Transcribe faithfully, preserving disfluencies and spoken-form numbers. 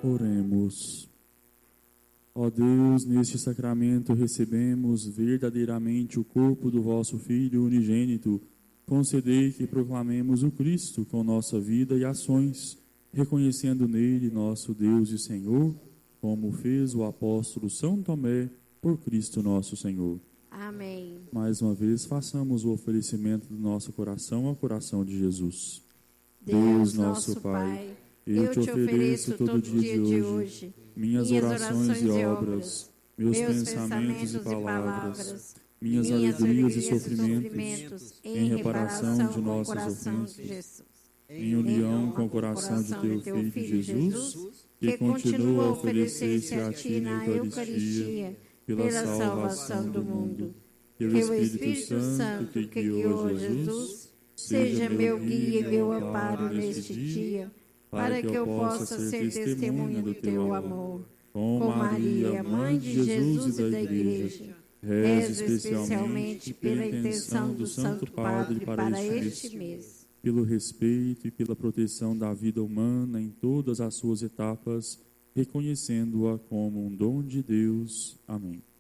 Oremos. Ó Deus, neste sacramento recebemos verdadeiramente o corpo do vosso Filho unigênito. Concedei que proclamemos o Cristo com nossa vida e ações, reconhecendo nele nosso Deus e Senhor, como fez o apóstolo São Tomé por Cristo nosso Senhor. Amém. Mais uma vez, façamos o oferecimento do nosso coração ao coração de Jesus. Deus, nosso Pai, eu te ofereço todo dia de hoje minhas orações e obras, meus pensamentos e palavras, minhas alegrias e sofrimentos, em reparação de nossas ofensas, em união com o coração de teu Filho Jesus, que continua a oferecer-se a ti na Eucaristia, pela salvação do mundo. Que o Espírito Santo que guiou Jesus seja meu guia e meu amparo neste dia, para que eu possa ser testemunha do teu amor. Com Maria, Mãe de Jesus e da Igreja, rezo especialmente pela intenção do Santo Padre para este mês, pelo respeito e pela proteção da vida humana em todas as suas etapas, reconhecendo-a como um dom de Deus. Amém.